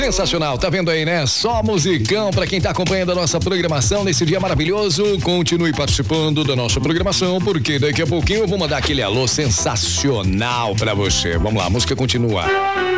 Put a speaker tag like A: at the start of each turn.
A: Sensacional, tá vendo aí, né? Só musicão pra quem tá acompanhando a nossa programação nesse dia maravilhoso. Continue participando da nossa programação, porque daqui a pouquinho eu vou mandar aquele alô sensacional pra você. Vamos lá, a música continua.